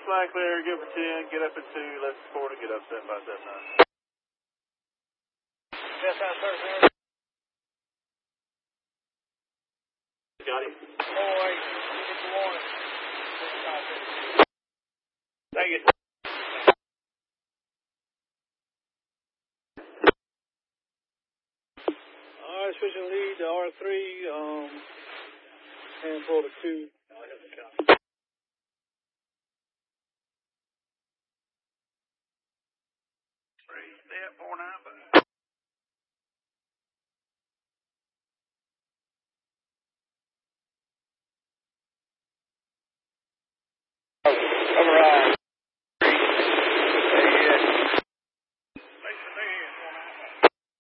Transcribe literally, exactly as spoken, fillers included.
flag clear, good for ten, get up at two, let's four to get up seven five seven nine. Yes, I'm thirteen. Got him. four eight, you get the one. Thank you. Alright, switching lead to R three, um, handful to two. Three, step, four nine five. Override.